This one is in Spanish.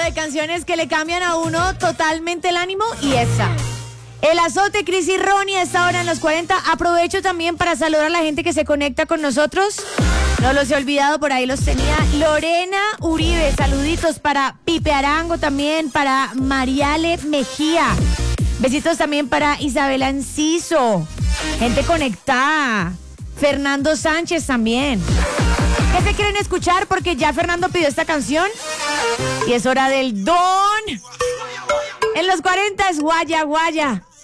de canciones que le cambian a uno totalmente el ánimo y esa. El Azote, Cris y Ronnie a esta hora en los 40. Aprovecho también para saludar a la gente que se conecta con nosotros. No los he olvidado, por ahí los tenía. Lorena Uribe, saluditos para Pipe Arango también, para Mariale Mejía. Besitos también para Isabela Enciso. Gente conectada. Fernando Sánchez también. ¿Qué se quieren escuchar? Porque ya Fernando pidió esta canción. Y es hora del don. En los 40 es Guaya Guaya.